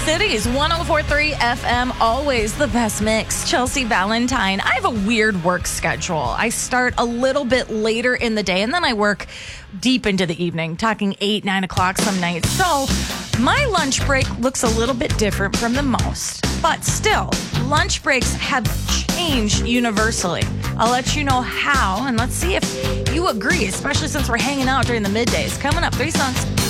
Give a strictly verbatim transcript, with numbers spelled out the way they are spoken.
Cities, one oh four point three F M, always the best mix. Chelsea Valentine. I have a weird work schedule. I start a little bit later in the day, and then I work deep into the evening, talking eight, nine o'clock some nights. So my lunch break looks a little bit different from the most. But still, lunch breaks have changed universally. I'll let you know how, and let's see if you agree, especially since we're hanging out during the middays. Coming up, three songs.